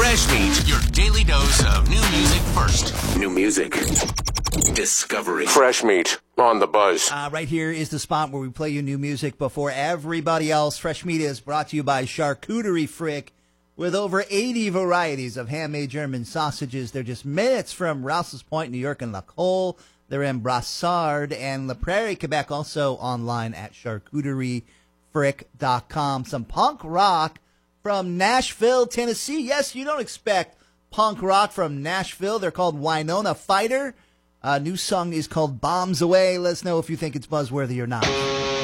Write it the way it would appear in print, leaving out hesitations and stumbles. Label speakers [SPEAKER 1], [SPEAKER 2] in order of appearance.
[SPEAKER 1] Fresh Meat, your daily dose of new music first.
[SPEAKER 2] New music. Discovery.
[SPEAKER 3] Fresh Meat on the Buzz.
[SPEAKER 4] Right here is the spot where we play you new music before everybody else. Fresh Meat is brought to you by Charcuterie Frick. With over 80 varieties of handmade German sausages, they're just minutes from Rouse's Point, New York, and La Colle. They're in Brassard and La Prairie, Quebec, also online at charcuteriefrick.com. Some punk rock from Nashville, Tennessee. Yes, you don't expect punk rock from Nashville. They're called Winona Fighter. New song is called Bombs Away. Let us know if you think it's buzzworthy or not.